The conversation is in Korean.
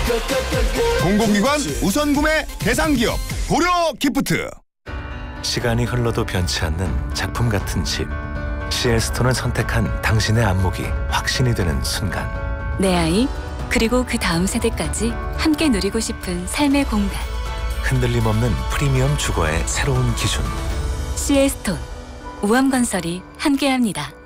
공공기관 우선구매 대상기업 고려 기프트. 시간이 흘러도 변치 않는 작품 같은 집. CL스톤을 선택한 당신의 안목이 확신이 되는 순간. 내 아이, 그리고 그 다음 세대까지 함께 누리고 싶은 삶의 공간. 흔들림 없는 프리미엄 주거의 새로운 기준. CL스톤, 우암건설이 함께합니다.